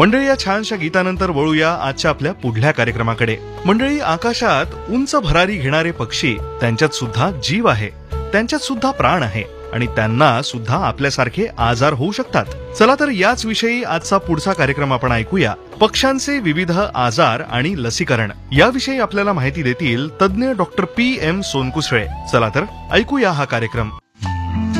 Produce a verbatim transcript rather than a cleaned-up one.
मंडळी, या छानशा गीतानंतर वळूया आजच्या आपल्या पुढल्या कार्यक्रमाकडे. मंडळी, आकाशात उंच भरारी घेणारे पक्षी, त्यांच्यात सुद्धा जीव आहे, त्यांच्यात सुद्धा प्राण आहे आणि त्यांना सुद्धा आपल्यासारखे आजार होऊ शकतात. चला तर याच विषयी आजचा पुढचा कार्यक्रम आपण ऐकूया. पक्ष्यांचे विविध आजार आणि लसीकरण याविषयी आपल्याला माहिती देतील तज्ज्ञ डॉक्टर पी एम सोनकुसळे. चला तर ऐकूया हा कार्यक्रम.